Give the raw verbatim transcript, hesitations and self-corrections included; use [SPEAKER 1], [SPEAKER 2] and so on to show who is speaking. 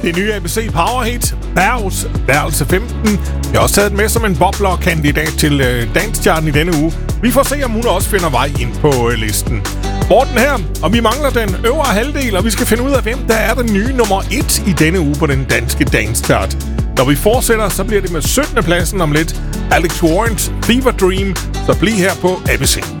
[SPEAKER 1] Det nye A B C Powerhit, Bergs værelse femten. Jeg har også taget den med som en bobler-kandidat til øh, Dance-charten i denne uge. Vi får se, om hun også finder vej ind på øh, listen. Morten her, og vi mangler den øvre halvdel, og vi skal finde ud af, hvem der er den nye nummer et i denne uge på den danske Dance-chart. Når vi fortsætter, så bliver det med syttende pladsen om lidt. Alex Warrens Fever Dream, så bliv her på A B C.